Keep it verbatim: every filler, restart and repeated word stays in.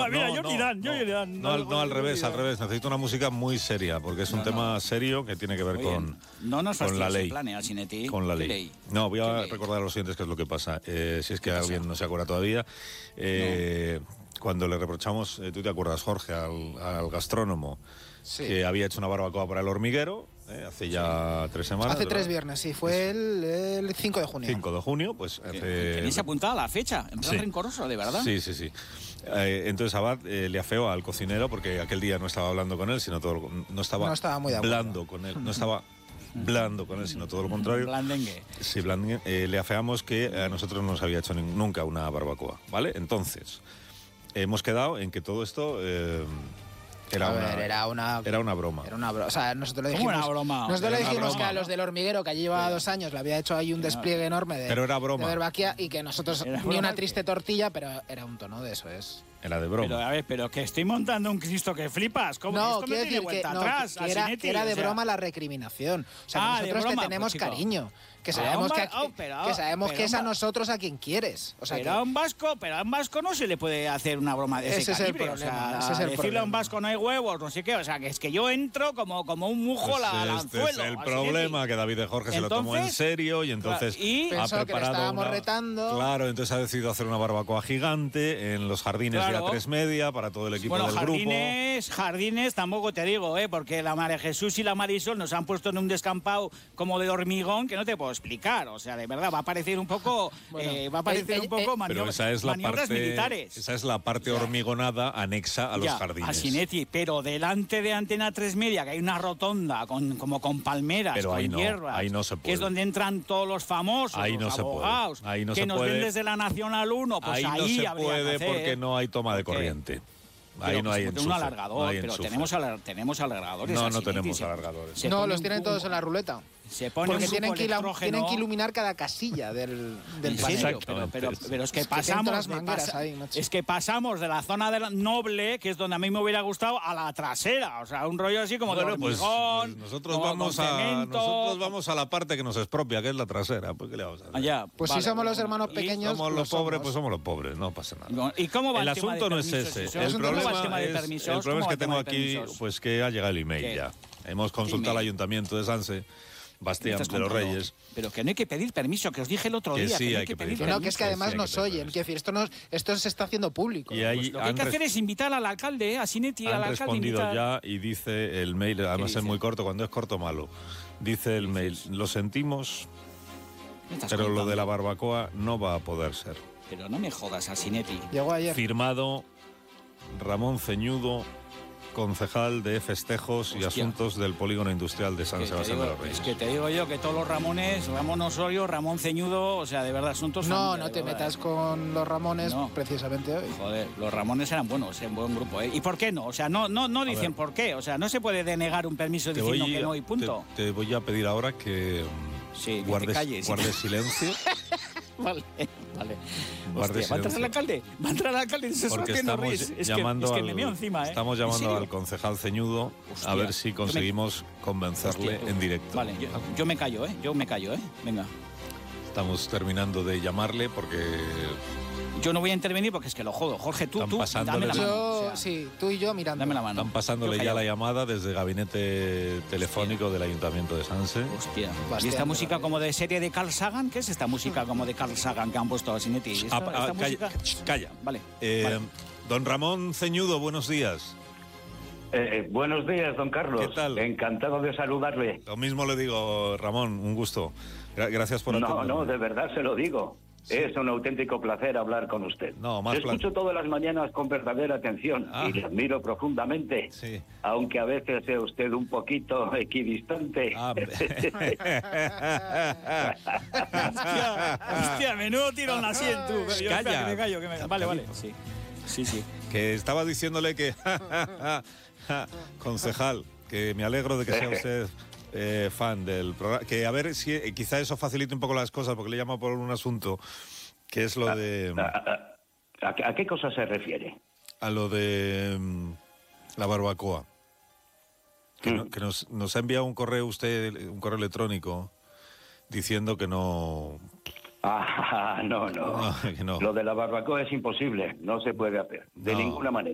no, mira, no, yo no, ni Dan, yo no, ni Dan. no, no, al revés, al revés. Necesito una música muy seria, porque es un No, tema no. serio que tiene que ver con, No nos con la fastidies ley. el plan, ¿eh, Asinetti? Con la ¿Qué ley. ley? No, voy a ley? recordar a los siguientes qué es lo que pasa. Eh, si es que ¿Qué alguien pasa? no se acuerda todavía. Eh, no. Cuando le reprochamos, eh, tú te acuerdas, Jorge, al, al gastrónomo, sí, que había hecho una barbacoa para el hormiguero, eh, hace ya sí. tres semanas. Hace ¿verdad? tres viernes, sí, fue el, el cinco de junio. cinco de junio, pues hace... ¿Tenéis apuntada la fecha? En plan sí. rencoroso, de verdad. Sí, sí, sí. Eh, entonces Abad eh, le afeó al cocinero porque aquel día no estaba hablando con él, sino todo, no estaba, no estaba muy de blando con él, no estaba blando con él, sino todo lo contrario. Blandengue. Sí, blandengue. Eh, le afeamos que a nosotros no nos había hecho ni, nunca una barbacoa, ¿vale? Entonces, hemos quedado en que todo esto... Eh, Era, a una, ver, era una era una broma. Era una broma. O sea, nosotros le dijimos, ¿Cómo una broma? Nosotros le dijimos broma, que a los del hormiguero, que allí llevaba dos años, le había hecho ahí un despliegue enorme de, pero era broma. de barbacoa y que nosotros Era ni una broma. triste tortilla, pero era un tono de eso, es. Era de broma. Pero a ver, pero que estoy montando un Cristo que flipas. ¿Cómo? No, Esto no quiero tiene decir que, vuelta no, atrás, que, era, Asinetti, que era de o sea. broma la recriminación. O sea, que Ah, de nosotros broma, te tenemos pues, chico. cariño. Que Ah, sabemos, un que, va- oh, pero- que, sabemos pero que es a un va- nosotros a quien quieres. O sea, Pero que, a un vasco, pero a un vasco no se le puede hacer una broma de ese, Ese es el calibre. problema, o sea, ese es el decirle a un problema. vasco no hay huevos, no sé qué. O sea, que es que yo entro como, como un mujo Pues la, al este anzuelo. es el Asinetti. problema, que David de Jorge se lo tomó en Entonces, serio y entonces claro, y- ha Pensó que le preparado estábamos una- retando. Claro, entonces ha decidido hacer una barbacoa gigante en los jardines Claro. de A tres Media para todo el equipo Bueno, del grupo. jardines, jardines tampoco te digo, ¿eh? Porque la María Jesús y la Marisol nos han puesto en un descampado como de hormigón que no te puedo explicar. O sea, de verdad, va a parecer un poco, Bueno, eh, va a parecer eh, un poco eh, maniobra- Pero esa es la maniobras parte, militares. esa es la parte hormigonada anexa a los Ya, jardines. Asinetti, pero delante de Antena tres Media, que hay una rotonda con, como con palmeras, Pero con ahí no, hierbas, ahí no se que puede. es donde entran todos los famosos, Ahí los no se puede, abogados, ahí no que se nos puede. ven desde la Nacional uno, pues ahí ahí, no se habría puede que hacer. porque no hay toma de ¿Por qué? corriente. Pero Ahí no que hay se monte enchufe. un alargador, no hay pero enchufe. tenemos, alar- tenemos alargadores. No, no Asinetti, tenemos se- alargadores. se no, pone los un tienen cubo, todos en la ruleta. Se pone Porque un tienen cubo que, ilu- electrógeno. tienen que iluminar cada casilla del, del ¿En panel. serio? Pero, pero, pero es que Es que tienen pasamos todas las de mangueras pasa- ahí, macho. es que pasamos de la zona del noble, que es donde a mí me hubiera gustado, a la trasera. O sea, un rollo así como Bueno, de pues, hormigón, pues nosotros como vamos con a cemento. nosotros vamos a la parte que nos expropia, que es la trasera. Pues, ¿qué le vamos a hacer? Allá, Pues vale, si somos los bueno, hermanos y- pequeños, Somos lo los pobres, somos. pues somos los pobres, no pasa nada. ¿Y cómo va El el, tema de asunto no es permisos? ese. Eso, El ¿cómo va problema, el tema de es, permisos? el problema ¿Cómo es va que el tema tengo de aquí, permisos? pues que ha llegado el email ¿Qué? ya. Hemos consultado al email? Ayuntamiento de Sanse, ¿Qué Bastián estás de los contando? Reyes. Pero que no hay que pedir permiso, que os dije el otro Que día. sí, que no hay que pedir Que no, que es que Sí, además sí, hay nos que pedir oyen. permiso. Quiero decir, esto, nos, esto se está haciendo público. Y ahí Pues lo que hay han que res- hacer es invitar al alcalde, ¿eh? a Sinetti, al Han alcalde. respondido invitar- ya y dice el mail, además es dice? muy corto, cuando es corto malo. Dice el mail, lo sentimos, ¿Qué estás pero lo contando? de la barbacoa no va a poder ser. Pero no me jodas, a Sinetti. Llegó ayer. Firmado Ramón Ceñudo, concejal de festejos y Hostia. asuntos del Polígono Industrial de San Que te Sebastián de digo- los Reyes. es que te digo yo que todos los Ramones, Ramón Osorio, Ramón Ceñudo, o sea, de verdad, asuntos No, familia, no de te verdad, metas ¿eh? con los Ramones No. precisamente hoy. Joder, los Ramones eran buenos, en buen grupo, ¿eh? ¿Y por qué no? O sea, no, no, no dicen ver. por qué. O sea, no se puede denegar un permiso diciendo que no y punto. te, te voy a pedir ahora que mm, Sí, que te guardes, calles. guardes silencio. Vale, vale. Guarde Hostia, ¿va a entrar silencio. el alcalde? ¿Va a entrar el alcalde? Eso es Porque que no estamos ríes. Es llamando, que, es que al, me meo encima, ¿eh? estamos ¿En llamando serio? al concejal Ceñudo Hostia, a ver si yo me- conseguimos convencerle Hostia, tú. en directo. Vale, yo, yo me callo, ¿eh? Yo me callo, ¿eh? Venga. Estamos terminando de llamarle porque Yo no voy a intervenir porque es que lo jodo. Jorge, tú, Están tú, pasándole dame la la- mano. Yo, o sea, sí, tú y yo mirando. Dame la mano. están pasándole Yo ya callado. la llamada desde el gabinete telefónico del Ayuntamiento de Sanse. Hostia. ¿Y Bastián, esta música pero- como de serie de Carl Sagan? ¿Qué es esta música como de Carl Sagan que han puesto a Sinetti? ¿Esta, Ah, ah, esta calla, música? calla. Vale. Eh, vale. Don Ramón Ceñudo, buenos días. Eh, eh, buenos días, don Carlos. ¿Qué tal? Encantado de saludarle. Lo mismo le digo, Ramón, un gusto. Gra- gracias por No, atenderme. no, de verdad se lo digo. Es un auténtico placer hablar con usted. No, más Le escucho pla- todas las mañanas con verdadera atención Ah. y le admiro profundamente. Sí. Aunque a veces sea usted un poquito equidistante. Ah, Hostia, hostia, menudo tirón así en tú. Pero yo, Calla. espera, que me callo, que me... Vale, vale. Sí, sí, sí. que estaba diciéndole que, concejal, que me alegro de que sea usted eh, fan del programa, que a ver si eh, quizá eso facilite un poco las cosas, porque le llamo por un asunto, que es lo de, ¿A, a- a- a qué cosa se refiere? a lo de mm, la barbacoa. Que, no- Mm. que nos, nos ha enviado un correo usted, un correo electrónico, diciendo que no... Ah, no, no. Ah, que no. Lo de la barbacoa es imposible. No se puede hacer. De No. ninguna manera.